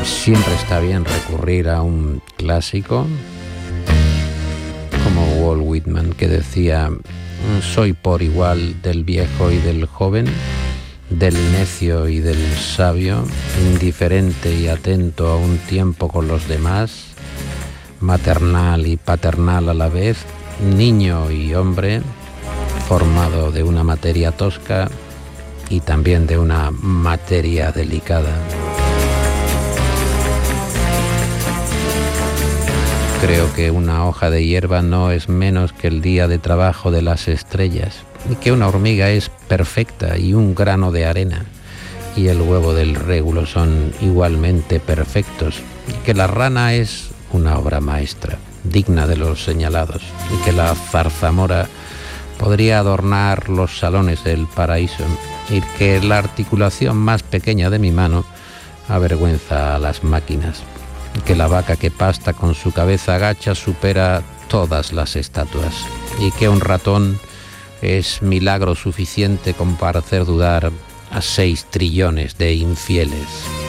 Siempre está bien recurrir a un clásico como Walt Whitman, que decía: soy por igual del viejo y del joven, del necio y del sabio, indiferente y atento a un tiempo con los demás, maternal y paternal a la vez, niño y hombre, formado de una materia tosca y también de una materia delicada. Creo que una hoja de hierba no es menos que el día de trabajo de las estrellas, y que una hormiga es perfecta y un grano de arena, y el huevo del régulo son igualmente perfectos, y que la rana es una obra maestra, digna de los señalados, y que la zarzamora podría adornar los salones del paraíso, y que la articulación más pequeña de mi mano avergüenza a las máquinas, que la vaca que pasta con su cabeza agacha supera todas las estatuas, y que un ratón es milagro suficiente como para hacer dudar a 6 trillones de infieles.